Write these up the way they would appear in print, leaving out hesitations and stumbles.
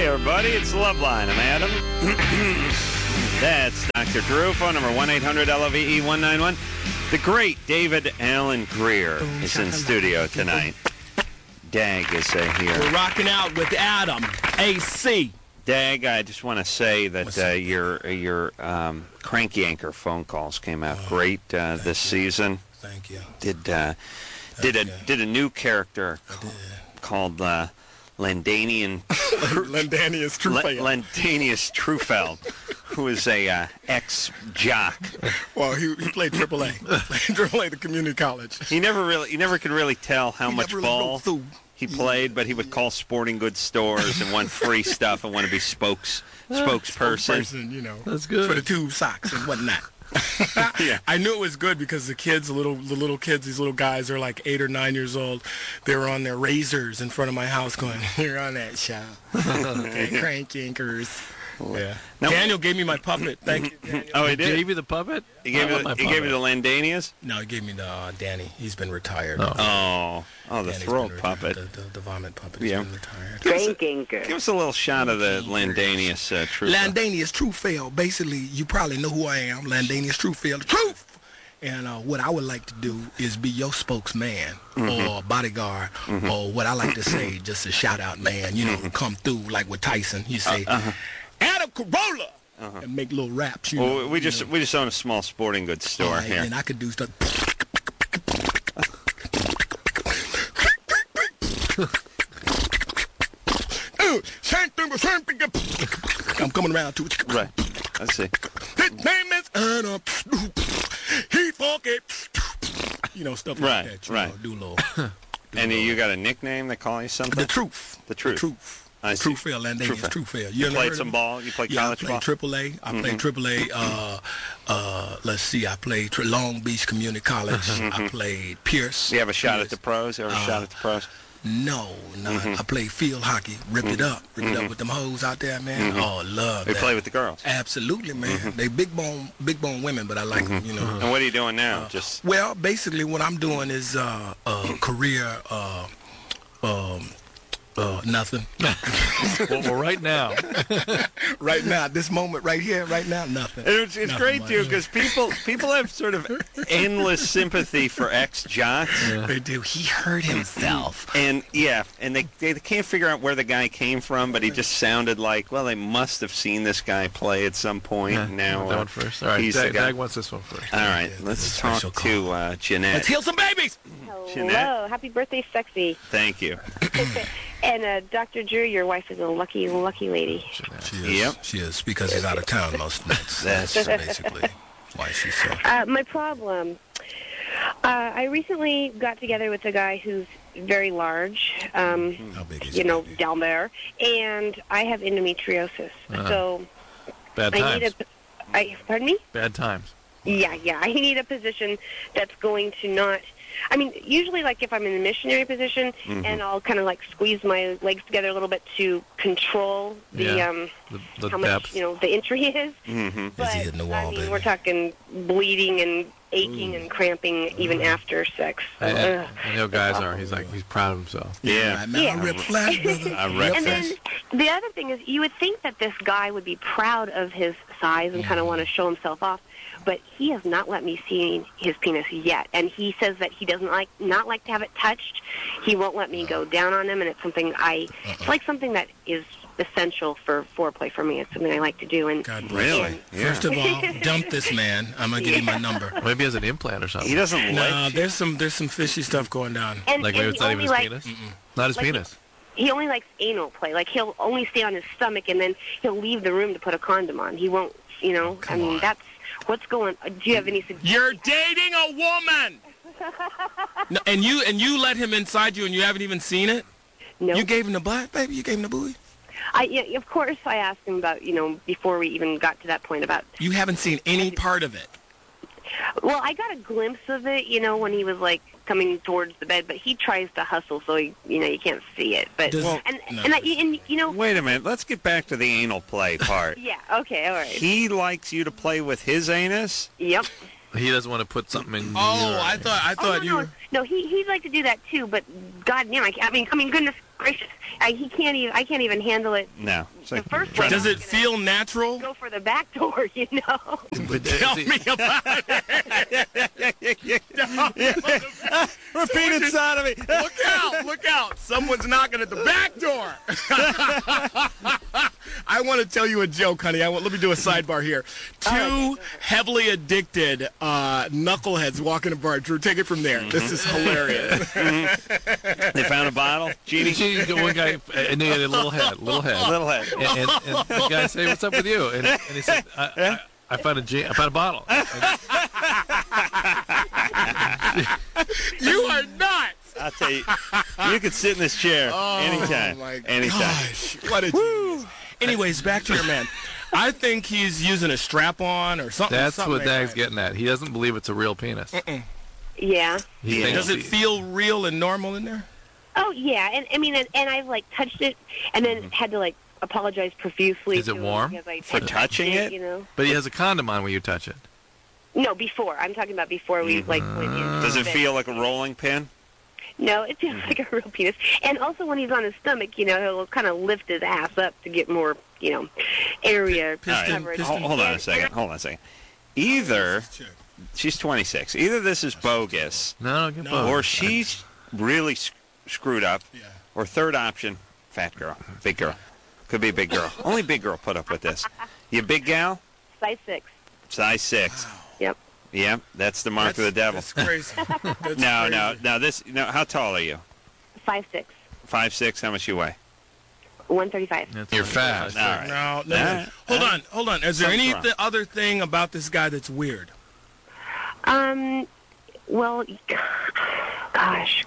everybody. It's Loveline. I'm Adam. That's Dr. Drew. Phone number 1-800-LOVE-191. The great David Alan Greer is in studio tonight. Dag is here. We're rocking out with Adam, AC. Dag, I just want to say that your Crank Yanker phone calls came out great this season. Thank you. Did a new character called Landanius Trufeld, who is a ex-jock. Well, he played AAA. AAA, the community college. He never could really tell how much ball he played, but he would call sporting goods stores and want free stuff and want to be spokesperson. That's good for the tube socks and whatnot. Yeah. I knew it was good because the kids, the little kids, these little guys are like 8 or 9 years old. They were on their razors in front of my house going, "You're on that show." Okay, Crank Yankers. Yeah. Now, Daniel gave me my puppet. Thank you, Daniel. Oh, he did? He gave you the puppet? He gave you the Landanius? No, he gave me the Danny. He's been retired. Oh, the Danny's throat puppet. The vomit puppet. He's been retired. Give us a little shot of the Landanius Trufeld. Landanius Trufeld. Basically, you probably know who I am. Landanius Trufeld. The truth! And what I would like to do is be your spokesman or bodyguard or what I like to say, just a shout-out man, come through like with Tyson. You say, Adam Carolla! And make little raps. We just own a small sporting goods store here. And I could do stuff. I'm coming around to it. Right. Let's see. His name is Adam. He funky. Stuff like that. Right. Do a little. And you got a nickname they call you something? The Truth. Trufeld, Landanius Trufeld. You played some ball? You played college ball? I played AAA. I played AAA. Let's see. I played Long Beach Community College. I played Pierce. Do you have a shot at the pros? No. I played field hockey. Ripped it up with them hoes out there, man. Oh, love that. You play with the girls? Absolutely, man. They big bone women, but I like them. And what are you doing now? Well, basically, what I'm doing is career. Nothing. Well, right now. Right now, this moment right here, right now, nothing. It's nothing great, too, because people have sort of endless sympathy for ex-jocks. Yeah. They do. He hurt himself. And they can't figure out where the guy came from, but he just sounded like, well, they must have seen this guy play at some point. Yeah, now, that one first. All right, Dag wants this one first. All right, let's talk to Jeanette. Let's heal some babies! Jeanette? Happy birthday, sexy. Thank you. And Dr. Drew, your wife is a lucky lady. She is. Yep. She is, because he's out of town most nights. That's basically why she's so. My problem, I recently got together with a guy who's very large, How big is he? down there, and I have endometriosis. So bad times. Pardon me? Bad times. Yeah. I need a position that's going to not... I mean, usually, like, if I'm in a missionary position, and I'll kind of, like, squeeze my legs together a little bit to control the how much, the entry is. But, is he hitting the wall, baby? We're talking bleeding and aching and cramping even after sex. I know guys are. He's proud of himself. Yeah. I rip flash, brother. And then the other thing is, you would think that this guy would be proud of his size and kind of want to show himself off. But he has not let me see his penis yet, and he says that he doesn't not like to have it touched. He won't let me go down on him, and it's something it's like something that is essential for foreplay for me. It's something I like to do. And God really, First of all, dump this man. I'm gonna give you my number. Maybe he has an implant or something. He doesn't like. There's some fishy stuff going down. Maybe it's not even his penis. Not his penis. He only likes anal play. Like, he'll only stay on his stomach, and then he'll leave the room to put a condom on. He won't. That's. What's going on? Do you have any suggestions? You're dating a woman! No, and you let him inside you and you haven't even seen it? No. You gave him the butt, baby? You gave him the booty? Of course I asked him about, before we even got to that point about... You haven't seen any part of it? Well, I got a glimpse of it, when he was, like, coming towards the bed, but he tries to hustle, so, you can't see it. But Wait a minute. Let's get back to the anal play part. Yeah, okay, all right. He likes you to play with his anus? Yep. He doesn't want to put something in. I thought you were... No, he'd like to do that, too, but goddamn, I mean, goodness gracious! He can't even. I can't even handle it. No. The first one. Does it feel natural? Go for the back door, you know. Tell me about it. Repeated sodomy. Look out! Someone's knocking at the back door. I want to tell you a joke, honey. Let me do a sidebar here. Two heavily addicted knuckleheads walking a bar. Drew, take it from there. This is hilarious. They found a bottle. Genie. One guy, and he had a little head. Little head. And the guy said, "What's up with you?" And he said, I found a bottle." You are nuts. I'll tell you, you could sit in this chair anytime. My anytime. Gosh, what a genius. Anyways, back to your man. I think he's using a strap-on or something. That's something what Dag's getting at. He doesn't believe it's a real penis. Yeah. Does it feel real and normal in there? Oh yeah, and I mean, and I've like touched it, and then had to like apologize profusely. Is it warm? For touching it? You know. But he has a condom on when you touch it. No, before. I'm talking about before we like went in. Does it feel like a rolling pin? No, it feels like a real penis. And also when he's on his stomach, you know, he'll kind of lift his ass up to get more, you know, area coverage. Hold on a second. Either she's 26. Either this is bogus, or she's really screwed up, or third option, fat girl, big girl. Could be a big girl. Only big girl put up with this. You a big gal? Size 6. Size 6. Wow. Yep. Yep, that's the mark of the devil. That's crazy. No. How tall are you? 5'6". 5'6". How much you weigh? 135. You're fast. All right. No. Hold on. Is there any other thing about this guy that's weird? Well, gosh,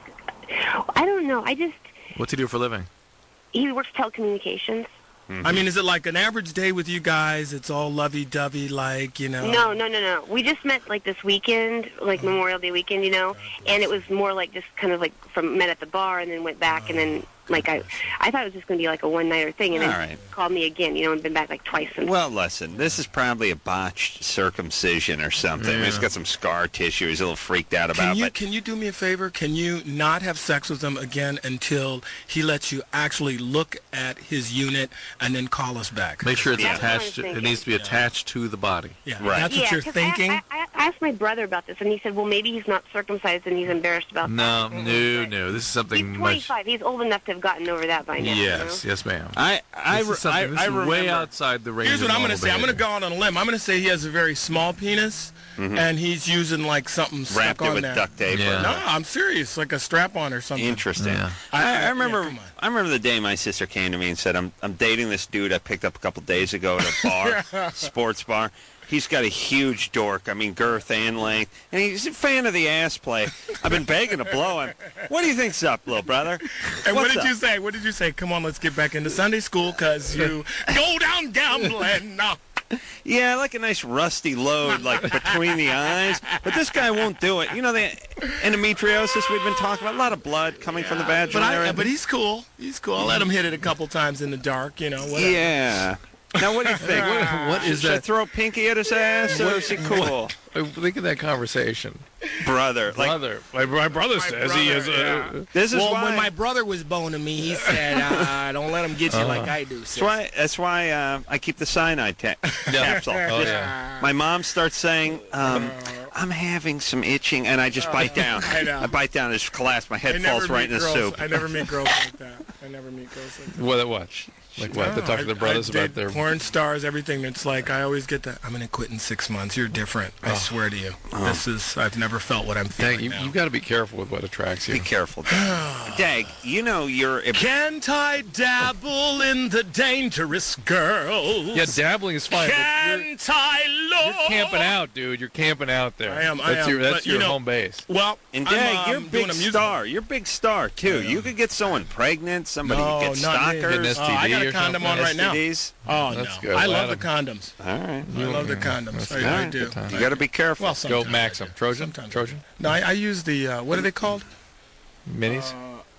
I don't know. What's he do for a living? He works telecommunications. Mm-hmm. I mean, is it like an average day with you guys? It's all lovey-dovey, like, you know? No. We just met, like, this weekend, like Memorial Day weekend, you know, and it was more like just kind of like met at the bar and then went back and then, like, I thought it was just going to be like a one-nighter thing, and then called me again, you know, and been back like twice. Well, listen, this is probably a botched circumcision or something. Yeah. He's got some scar tissue he's a little freaked out about. Can you do me a favor? Can you not have sex with him again until he lets you actually look at his unit and then call us back? Make sure it's attached. It needs to be attached to the body. Yeah, right. That's what you're thinking? I asked my brother about this, and he said, well, maybe he's not circumcised and he's embarrassed about that. No. This is something He's 25. He's old enough to have gotten over that by now. Yes, yes, ma'am. This is way outside the range. Here's what I'm going to say. Behavior. I'm going to go out on a limb. I'm going to say he has a very small penis, and he's using like something wrapped stuck on with there. Duct tape. Yeah. No, I'm serious, like a strap-on or something. Interesting. Yeah. I remember the day my sister came to me and said, I'm dating this dude I picked up a couple days ago at a bar, sports bar. He's got a huge dork. I mean, girth and length. And he's a fan of the ass play. I've been begging to blow him. What do you think's up, little brother? And what did you say? What did you say? Come on, let's get back into Sunday school because you go down gambling. No. Yeah, I like a nice rusty load, like between the eyes. But this guy won't do it. You know, the endometriosis we've been talking about, a lot of blood coming from the vagina. But he's cool. He's cool. I'll let him hit it a couple times in the dark, you know, whatever. Yeah. Now, what do you think? What is Should that? I throw a pinky at his ass, or is he cool? Think of that conversation. Brother. My brother says he is a... This is why... when my brother was boning me, he said, don't let him get you like I do. That's why I keep the cyanide capsule. My mom starts saying, I'm having some itching, and I just bite down. I bite down, and just collapse. My head falls right in the soup. I never meet girls like that. What? Like what? They talk to their brothers about their... porn stars, everything. It's like, I always get that, I'm going to quit in 6 months. You're different. I swear to you. I've never felt what I'm feeling now. You've got to be careful with what attracts you. Be careful, Dag. Dag, you know you're... Can't I dabble in the dangerous girls? Yeah, dabbling is fine. Can't I love... You're camping out, dude. You're camping out there. I am. That's your home base. Well, and Dag, you're a big star. You're a big star, too. You could get someone pregnant, somebody could get stalkers. I got a condom on right now. Oh, that's no. good. I love the condoms. All right. I love the condoms. I do. You got to be careful. Well, go Maxim. Trojan? No, I use the, what are they called? Minis?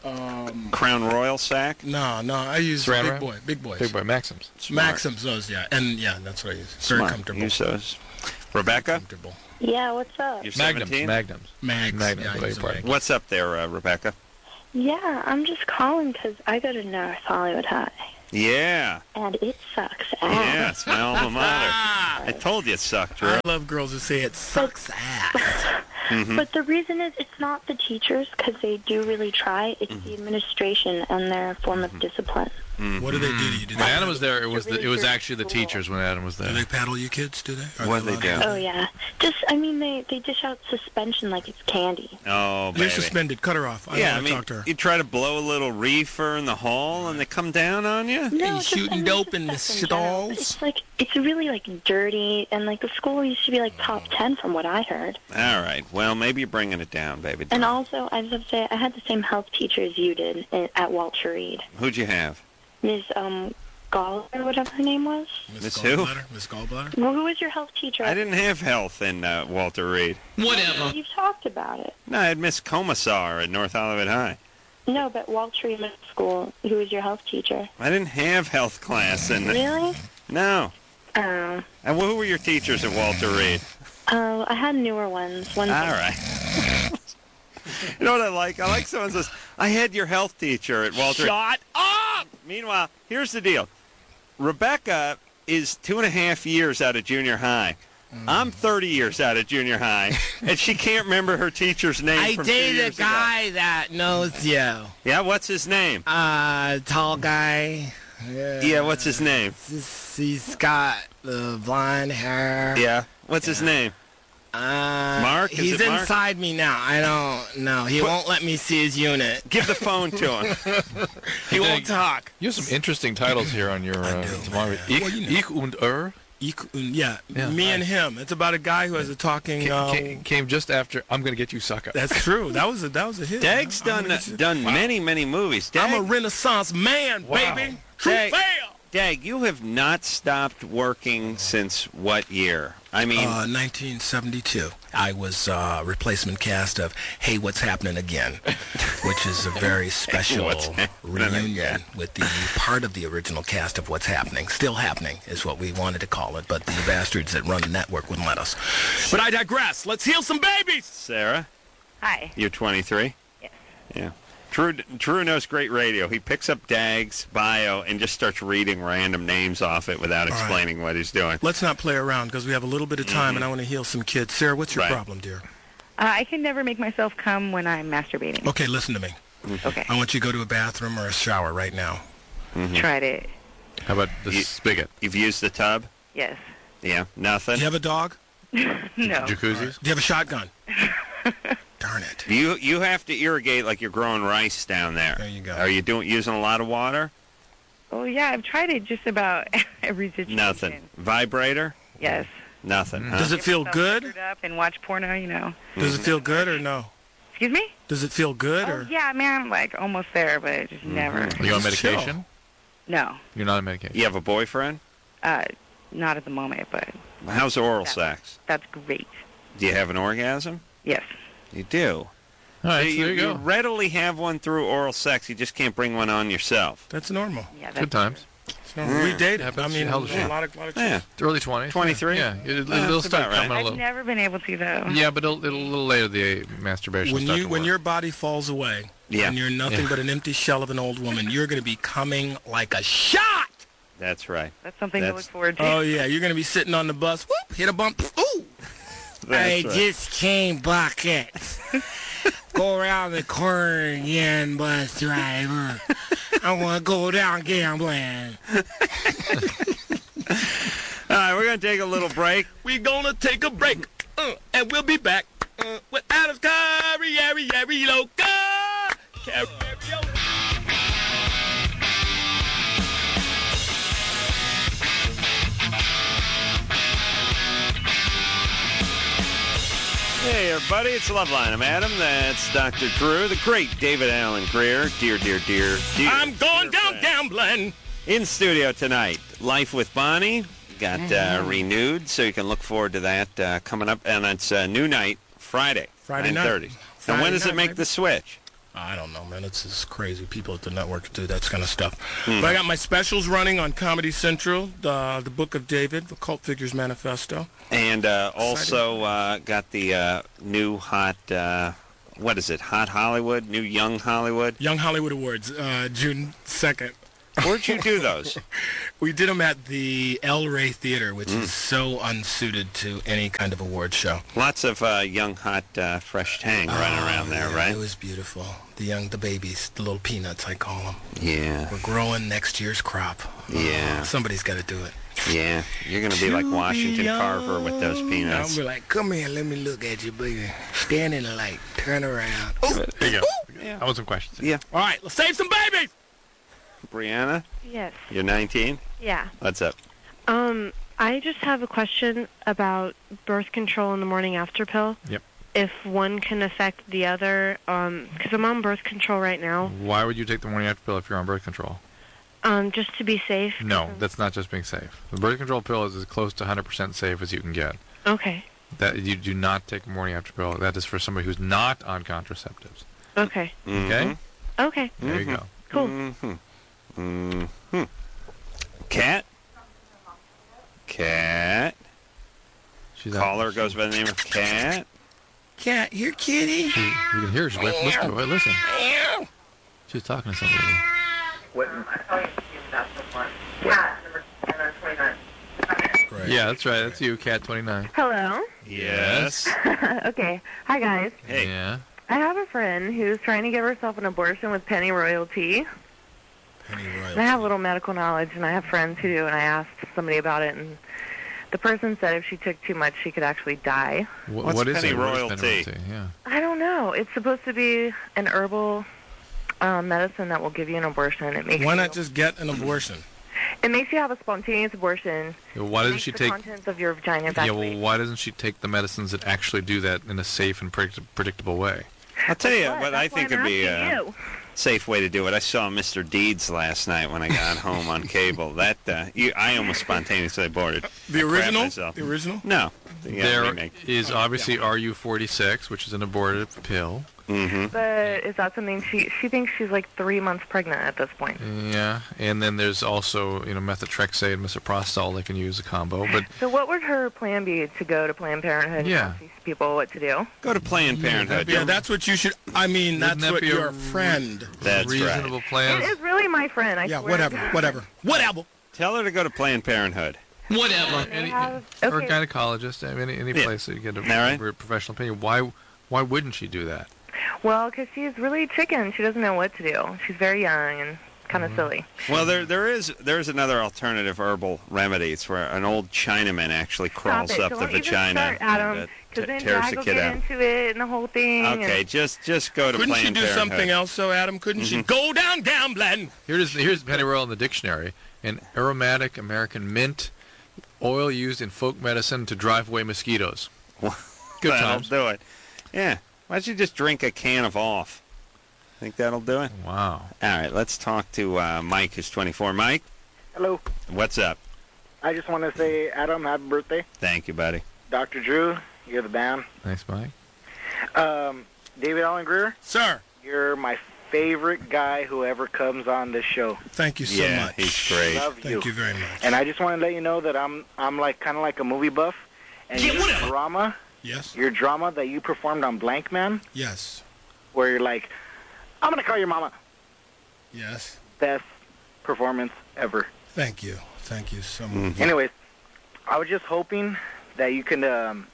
Crown Royal sack? No, I use Big boys. Big boy, Maxims. Smart. Maxims, those, yeah. And, that's what I use. Very comfortable. Use those. Rebecca? Comfortable. Yeah, what's up? You're 17? Magnums. Magnums. Yeah, What's up there, Rebecca? Yeah, I'm just calling because I go to North Hollywood High. Yeah. And it sucks ass. Yeah, it's my alma mater. I told you it sucked, Drew. I love girls who say it sucks ass. But the reason is it's not the teachers because they do really try. It's the administration and their form of discipline. What do they do to you? When Adam was there, it was actually the teachers when Adam was there. Do they paddle you kids, do they? What do they do? Oh, yeah. They dish out suspension like it's candy. Oh, baby. You're suspended. Cut her off. I don't want to talk to her. You try to blow a little reefer in the hall and they come down on you? No, you shooting dope in the stalls? It's really dirty, and the school used to be top 10 from what I heard. All right. Well, maybe you're bringing it down, baby. And also, I just have to say, I had the same health teacher as you did at Walter Reed. Who'd you have? Ms. Gall, or whatever her name was. Miss who? Miss Gallbladder? Well, who was your health teacher? I didn't have health in Walter Reed. Whatever. You've talked about it. No, I had Miss Commissar at North Hollywood High. No, but Walter Reed Middle School, who was your health teacher? I didn't have health class in Really? No. Oh. And who were your teachers at Walter Reed? Oh, I had newer ones. All right. You know what I like? I like someone says, I had your health teacher at Walter Reed. Shut up! Meanwhile, here's the deal. Rebecca is 2.5 years out of junior high. I'm 30 years out of junior high, and she can't remember her teacher's name I from 2 years dated a guy ago. that knows you. Yeah, what's his name? Tall guy. Yeah, what's his name? He's got the blonde hair. Yeah, what's his name? Mark? Is He's it Mark? inside me now. I don't know. He won't let me see his unit. Give the phone to him. He won't talk. You have some interesting titles here on your tomorrow. Ich und Yeah, me and him. It's about a guy who has a talking. Came just after I'm going to get you, sucker. That's true. That was a hit. Dag's done many movies. Dag, I'm a Renaissance man, baby. True fail. Dag, you have not stopped working since what year? I mean, 1972. I was replacement cast of Hey, What's Happening Again, which is a very special reunion with the part of the original cast of What's Happening. Still happening is what we wanted to call it, but the bastards that run the network wouldn't let us. But I digress. Let's heal some babies. Sarah? Hi. You're 23? Yes. Yeah. Drew knows great radio. He picks up Dag's bio and just starts reading random names off it without explaining what he's doing. Let's not play around because we have a little bit of time and I want to heal some kids. Sarah, what's your problem, dear? I can never make myself come when I'm masturbating. Okay, listen to me. Okay. I want you to go to a bathroom or a shower right now. Tried it. How about the spigot? You've used the tub? Yes. Yeah, nothing? Do you have a dog? No. Jacuzzis? Do you have a shotgun? Darn it. You have to irrigate like you're growing rice down there. There you go. Are you using a lot of water? Oh, yeah, I've tried it just about every situation. Nothing. Vibrator? Yes. Nothing. Huh? Does it feel good? Up and watch porno, you know. Does it feel good or no? Excuse me? Does it feel good or? Yeah, man, like almost there, but just never. Are you on medication? No. You're not on medication. You have a boyfriend? Not at the moment, but. How's oral sex? That's great. Do you have an orgasm? Yes. You do. All right, so there you go. You readily have one through oral sex. You just can't bring one on yourself. That's normal. Yeah, that's Good times. It's normal. We dated. I mean, a lot of Yeah. Early 20s. 23? Yeah. It'll start coming a I've little. never been able to, though. Yeah, but it'll a little later the masturbation When start you to when work. your body falls away and you're nothing but an empty shell of an old woman, you're going to be coming like a shot. That's right. That's something to look forward to. Oh, yeah. You're going to be sitting on the bus. Whoop, hit a bump. Ooh. I just came buckets. Go around the corner again, bus driver. I want to go down gambling. All right, we're going to take a little break. We're going to take a break, and we'll be back with Adam's Karaoke. Hey, everybody, it's Loveline. I'm Adam. That's Dr. Drew, the great David Allen Greer. Dear. I'm going down gambling. In studio tonight, Life with Bonnie got renewed, so you can look forward to that coming up. And it's a new night, Friday 9:30. And when does it make the switch? I don't know, man. It's just crazy. People at the network do that kind of stuff. But I got my specials running on Comedy Central, the Book of David, the Cult Figures Manifesto. And also got the new hot what is it, Hot Hollywood, New Young Hollywood? Young Hollywood Awards, June 2nd. Where'd you do those? We did them at the El Rey Theater, which is so unsuited to any kind of award show. Lots of young, hot, fresh tang running around there, right? It was beautiful. The babies, the little peanuts, I call them. Yeah. We're growing next year's crop. Yeah. Somebody's got to do it. Yeah. You're going to be like Washington Carver with those peanuts. I'll be like, come here, let me look at you, baby. Stand in the light. Turn around. There you go. Yeah. I want some questions. Yeah. All right, let's save some babies. Brianna? Yes. You're 19? Yeah. What's up? I just have a question about birth control and the morning after pill. Yep. If one can affect the other, because I'm on birth control right now. Why would you take the morning after pill if you're on birth control? Just to be safe. No, that's not just being safe. The birth control pill is as close to 100% safe as you can get. Okay. That you do not take a morning after pill. That is for somebody who's not on contraceptives. Okay. Mm-hmm. Okay? Okay. There you go. Cool. Mm-hmm. Mm-hmm. Cat? Cat? Caller goes by the name of Cat. Cat, here, kitty. You can hear her. She's like, listen to it. Listen. She's talking to somebody. Yeah, that's right. That's you, Cat 29. Hello. Yes. Okay. Hi, guys. Hey. Yeah. I have a friend who's trying to give herself an abortion with penny royalty. And I have a little medical knowledge, and I have friends who do, and I asked somebody about it, and the person said if she took too much, she could actually die. What is penny it? royalty? Yeah. I don't know. It's supposed to be an herbal medicine that will give you an abortion. Why not just get an abortion? It makes you have a spontaneous abortion. Why doesn't she take the contents of your vagina? Yeah, well, why doesn't she take the medicines that actually do that in a safe and predictable way? I'll tell you what I think would be a safe way to do it. I saw Mr. Deeds last night when I got home on cable. That I almost spontaneously aborted. The original? The original? No. There is obviously RU46, which is an abortive pill. Mm-hmm. But is that something she thinks she's like 3 months pregnant at this point? Yeah, and then there's also methotrexate and misoprostol they can use a combo. But so what would her plan be to go to Planned Parenthood and ask these people what to do? Go to Planned Parenthood. Yeah, that's what you should. I mean, that's what your friend. That's reasonable right. plan. It is really my friend. I swear. Whatever. Tell her to go to Planned Parenthood. Whatever. Or a Okay. gynecologist. I mean, any place that you get a professional opinion. Why wouldn't she do that? Well, because she's really chicken. She doesn't know what to do. She's very young and kind of silly. Well, there is another alternative herbal remedy. It's where an old Chinaman actually crawls up the vagina and tears the kid out. Into it and the whole thing. Okay, just go to Couldn't she Planned do Parenthood. something else, though, Adam? Couldn't she go down gambling? Here's penny royal in the dictionary: an aromatic American mint, oil used in folk medicine to drive away mosquitoes. Good times. That'll do it. Yeah. Why don't you just drink a can of off? Think that'll do it? Wow. All right, let's talk to Mike, who's 24. Mike? Hello. What's up? I just want to say, Adam, happy birthday. Thank you, buddy. Dr. Drew, you're the man. Thanks, Mike. David Allen Greer? Sir. You're my favorite guy who ever comes on this show. Thank you so much. Yeah, he's great. Love you. Thank you very much. And I just want to let you know that I'm like kind of like a movie buff. And your drama, Yes. your drama that you performed on Blank Man, Yes. where you're like, I'm going to call your mama. Yes. Best performance ever. Thank you. Thank you so much. Anyways, I was just hoping that you can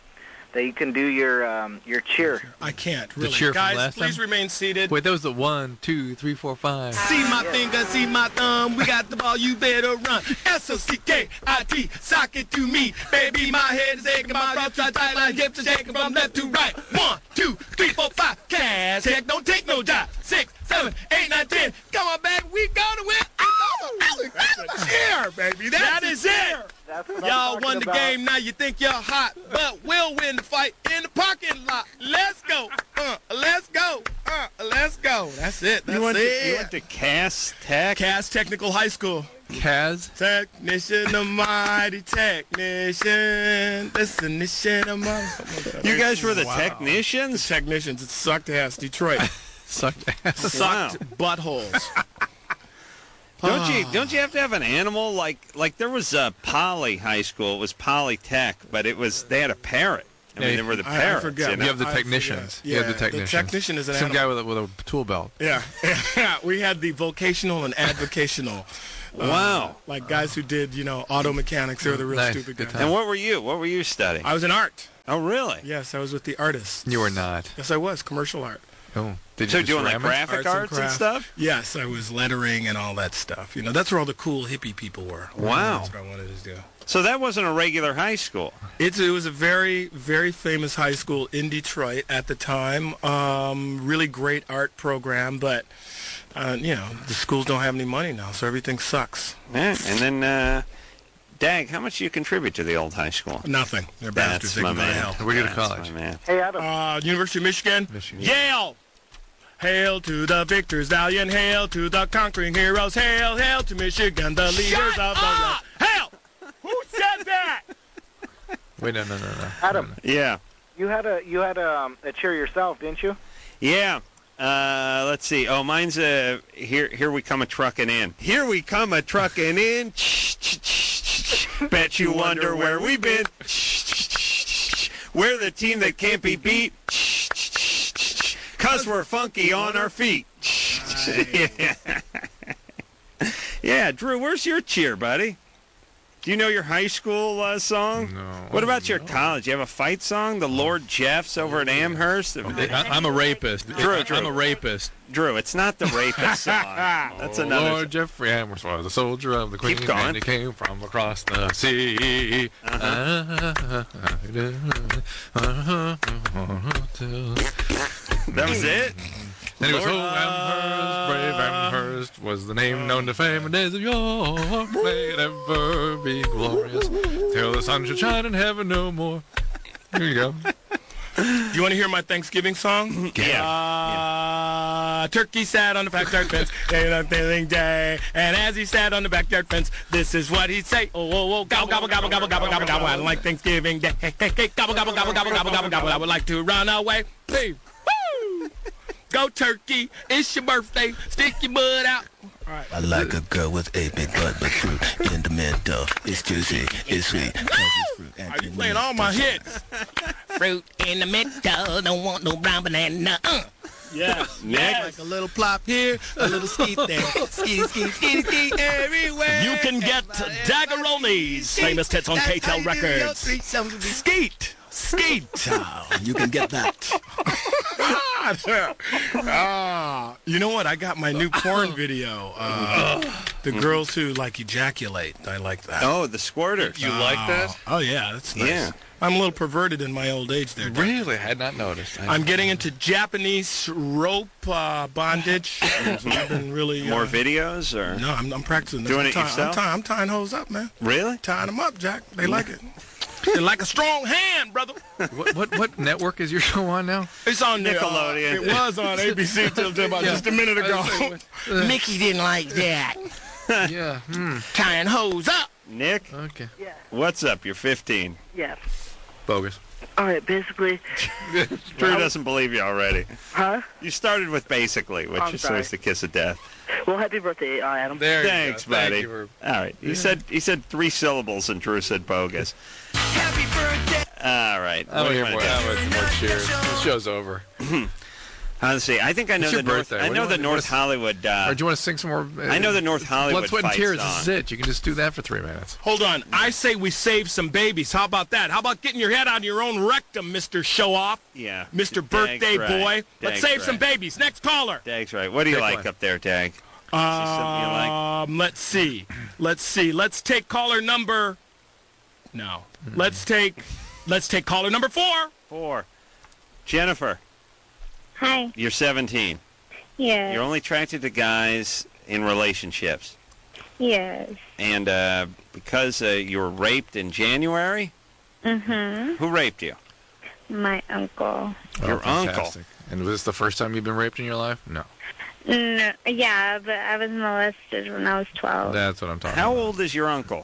do your cheer. I can't, The really. cheer from Guys, last please time? remain seated. Wait, that was the 1, 2, 3, 4, 5. See my finger, see my thumb. We got the ball, you better run. S-O-C-K-I-T, sock it to me. Baby, my head is aching, my throat tight like hips are shaking from left to right. 1, 2, 3, 4, 5. Cash, heck, don't take no job. 6, 7, 8, 9, 10. Come on, baby, we gonna win. Cheer, baby. That is it. Y'all won the game, now you think you're hot, but we'll win the fight in the parking lot. Let's go. Let's go. Let's go. That's it. That's You went it. to Cass Tech? Cass Technical High School. Kaz? Technician, the mighty technician. Definition of my... You guys were the technicians? Technicians. It sucked ass. Detroit. Sucked ass. Sucked buttholes. Don't you have to have an animal like there was a Poly High School, it was Poly Tech, but they had a parrot. I mean, there were the parents. I forget. You have the technicians. Yeah, you have the technicians. The technician is some guy with a tool belt. Yeah. We had the vocational and advocational. Wow. Like guys who did, auto mechanics. They were the real stupid guys. And what were you? What were you studying? I was in art. Oh, really? Yes, I was with the artists. You were not. Yes, I was. Commercial art. Oh. Did so you doing like graphic arts and stuff? Yes, I was lettering and all that stuff. That's where all the cool hippie people were. Wow. That's what I wanted to do. So that wasn't a regular high school. It was a very, very famous high school in Detroit at the time. Really great art program, but, the schools don't have any money now, so everything sucks. Yeah, and then, Dag, how much do you contribute to the old high school? Nothing. They're bastards. They can go to hell. Where'd you go to college? Hey, Adam. University of Michigan. Yale! Hail to the victors, valiant, hail to the conquering heroes, hail, hail to Michigan, the leaders of the West. Hail! Who said that? Wait, no. Adam. Yeah. You had a cheer yourself, didn't you? Yeah. Let's see. Oh, mine's here we come a trucking in. Here we come a trucking in. Bet you wonder where we've been. We're the team that can't be beat. 'Cause we're funky on our feet. Yeah, Drew, where's your cheer, buddy? Do you know your high school song? No. What about your college? You have a fight song? The Lord Jeffs over at Amherst? I'm a rapist. Drew. I'm a rapist. Drew, it's not the rapist song. That's another. Lord Jeffrey Amherst was a soldier of the Queen. Keep going. And he came from across the sea. That was it? And he was, Amherst, brave Amherst, was the name known to fame in days of yore. May it ever be glorious, till the sun should shine in heaven no more. Here you go. Do you want to hear my Thanksgiving song? Yeah. Turkey sat on the backyard fence, day, and as he sat on the backyard fence, this is what he'd say. Oh, gobble, gobble, gobble, gobble, gobble, gobble, gobble. I like Thanksgiving Day. Hey, gobble, gobble, gobble, gobble, gobble, gobble, gobble. I would like to run away. Hey, woo! Go turkey, it's your birthday, stick your butt out. Right. I like a girl with a big butt, but fruit in the middle. It's juicy, it's sweet. Are you playing all my hits? Fruit in the middle, don't want no brown banana. Yes. Next. Like a little plop here, a little skeet there. Skeet everywhere. You can get Daggeroli's famous hits on KTEL Records. Skeet. You can get that. You know what? I got my new porn video. The girls who ejaculate. I like that. Oh, the squirters. You like that? Oh yeah, that's nice. Yeah. I'm a little perverted in my old age there. Really? I had not noticed. I'm getting into Japanese rope bondage. I've been really More videos or no? I'm practicing. Doing it yourself? I'm tying hoes up, man. Really? Tying them up, Jack. They like it. They like a strong hand, brother. What network is your show on now? It's on Nickelodeon. It was on ABC till about just a minute ago. Mickey didn't like that. Yeah. Tying hoes up. Nick? Okay. Yeah. What's up? You're 15. Yes. Bogus. All right, basically. Drew doesn't believe you already. Huh? You started with basically, which I'm is sorry. always the kiss of death. Well, happy birthday, Adam. There Thanks, you go. buddy. Thank you All right. He said 3 syllables and Drew said bogus. Happy birthday. All right. I don't hear more cheers. The show's over. Let's see. I think I know It's your the North. birthday. I What know do the you North Hollywood. Or do you want to sing some more? I know the North Hollywood Blood, Sweat, and fight Tears. song. This is it. You can just do that for 3 minutes. Hold on. I say we save some babies. How about that? How about getting your head out of your own rectum, Mr. Show-Off? Yeah. Mr. Birthday Dag's Boy. right. Let's Dag's save some right. babies. Next caller. Dag's right. What do you Pick like one. up there, Dag? Something you like? Let's see. Let's take caller number. No. Let's take caller number 4. 4. Jennifer, Hi. you're 17. Yes. You're only attracted to guys in relationships. Yes. And because you were raped in January? Mm-hmm. Who raped you? My uncle. Your uncle. Fantastic. And was this the first time you've been raped in your life? No. No, yeah, but I was molested when I was 12. That's what I'm talking How about. old is your uncle?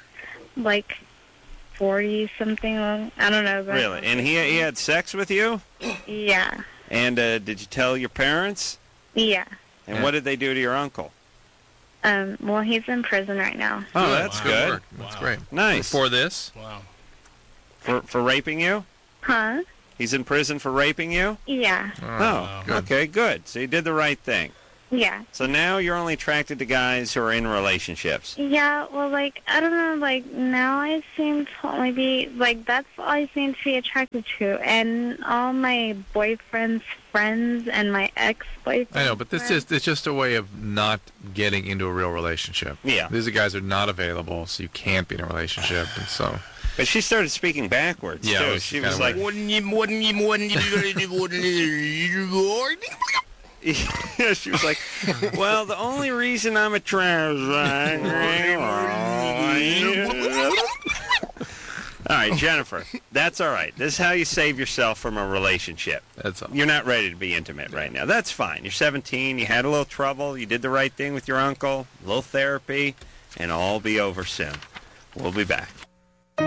Like 40-something. I don't know. But Really? And he had sex with you? Yeah. And did you tell your parents? Yeah. And Yeah. what did they do to your uncle? Well, he's in prison right now. Oh, that's Wow. good. Work. That's great. Nice. For this? Wow. For raping you? Huh? He's in prison for raping you? Yeah. Oh, good. Okay, good. So you did the right thing. Yeah. So now you're only attracted to guys who are in relationships. Yeah, well, like, I don't know, like, now I seem to maybe, like, that's all I seem to be attracted to. And all my boyfriend's friends and my ex-boyfriend. I know, but it's just a way of not getting into a real relationship. Yeah. These guys are not available, so you can't be in a relationship, and so... But she started speaking backwards, too. She was like... Yeah, she was like, well, the only reason I'm attracted... All right, Jennifer, that's all right. This is how you save yourself from a relationship. That's all. You're not ready to be intimate right now. That's fine. You're 17. You had a little trouble. You did the right thing with your uncle. A little therapy. And it'll all be over soon. We'll be back.